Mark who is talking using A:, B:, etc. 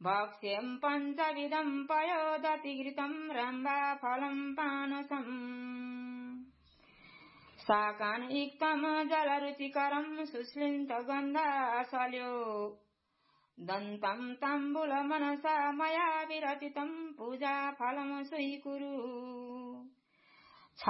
A: भक्ष्यं पञ्चविधं पयोदतिघृतं रम्भा फलं पानसम् शाकानयुक्तं जलरुचिकरं सुश्लिन्तगन्धासल्यो दन्तं ताम्बूलमनसा मया विरचितं पूजाफलं स्वीकुरु